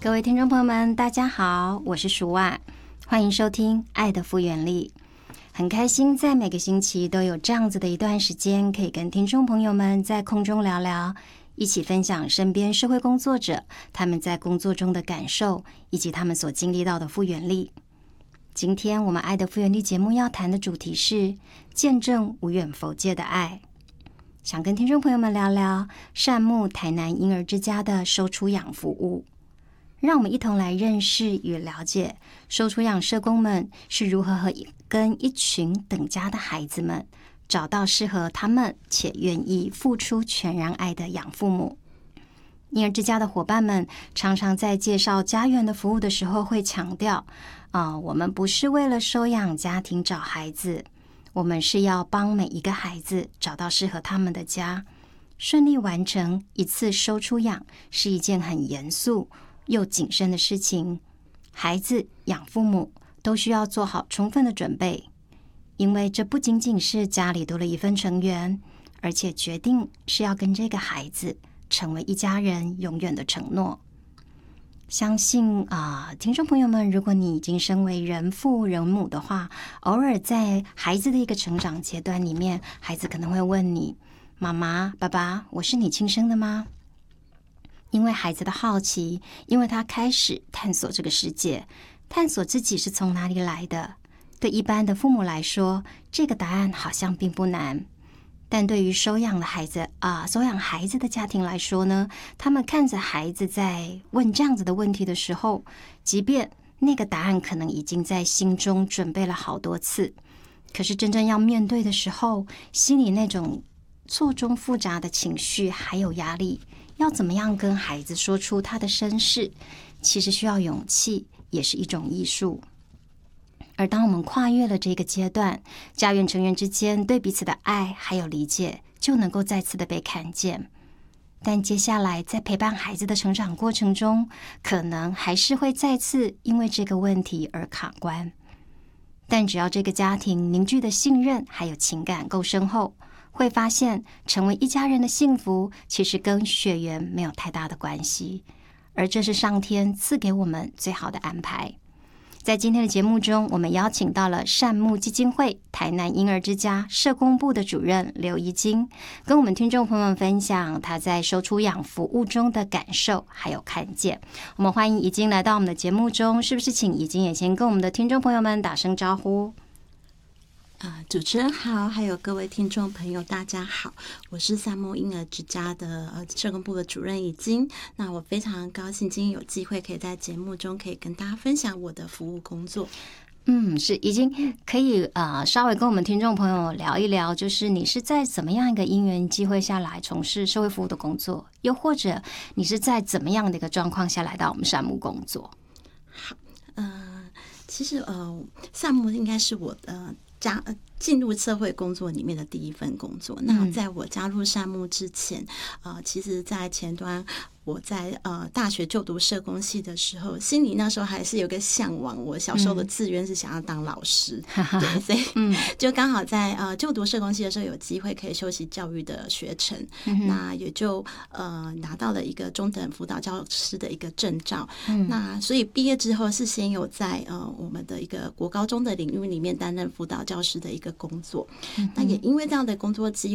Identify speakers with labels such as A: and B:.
A: 各位听众朋友们，大家好，我是舒婉，欢迎收听《爱的复原力》。很开心在每个星期都有这样子的一段时间，可以跟听众朋友们在空中聊聊，一起分享身边社会工作者他们在工作中的感受，以及他们所经历到的复原力。今天我们《爱的复原力》节目要谈的主题是见证无远弗届的爱，想跟听众朋友们聊聊善牧台南婴儿之家的收出养服务。让我们一同来认识与了解收出养社工们是如何跟一群等家的孩子们找到适合他们且愿意付出全然爱的养父母。婴儿之家的伙伴们常常在介绍家园的服务的时候会强调，我们不是为了收养家庭找孩子，我们是要帮每一个孩子找到适合他们的家。顺利完成一次收出养是一件很严肃又谨慎的事情，孩子、养父母都需要做好充分的准备，因为这不仅仅是家里多了一份成员，而且决定是要跟这个孩子成为一家人永远的承诺。相信听众朋友们，如果你已经身为人父人母的话，偶尔在孩子的一个成长阶段里面，孩子可能会问你，妈妈、爸爸，我是你亲生的吗？因为孩子的好奇，因为他开始探索这个世界，探索自己是从哪里来的。对一般的父母来说，这个答案好像并不难，但对于收养孩子的家庭来说呢，他们看着孩子在问这样子的问题的时候，即便那个答案可能已经在心中准备了好多次，可是真正要面对的时候，心里那种错综复杂的情绪还有压力，要怎么样跟孩子说出他的身世，其实需要勇气，也是一种艺术。而当我们跨越了这个阶段，家园成员之间对彼此的爱还有理解就能够再次的被看见。但接下来在陪伴孩子的成长过程中，可能还是会再次因为这个问题而卡关。但只要这个家庭凝聚的信任还有情感够深厚，会发现成为一家人的幸福其实跟血缘没有太大的关系，而这是上天赐给我们最好的安排。在今天的节目中，我们邀请到了善牧基金会台南婴儿之家社工部的主任刘怡菁，跟我们听众朋友们分享他在收出养服务中的感受还有看见。我们欢迎怡菁来到我们的节目中，是不是请怡菁也先跟我们的听众朋友们打声招呼？
B: 主持人好，还有各位听众朋友大家好，我是善牧婴儿之家的社工部的主任怡菁。那我非常高兴今天有机会可以在节目中可以跟大家分享我的服务工作。
A: 是怡菁可以稍微跟我们听众朋友聊一聊，就是你是在怎么样一个因缘机会下来从事社会服务的工作，又或者你是在怎么样的一个状况下来到我们善牧工作？
B: 好，其实善牧应该是我进入社会工作里面的第一份工作。那在我加入善牧之前，其实在前端我在大学就读社工系的时候，心里那时候还是有个向往，我小时候的志愿是想要当老师，对，所以就刚好在就读社工系的时候有机会可以修习教育的学程，那也就拿到了一个中等辅导教师的一个证照。那所以毕业之后是先有在我们的一个国高中的领域里面担任辅导教师的一个工作。那也因为这样的工作机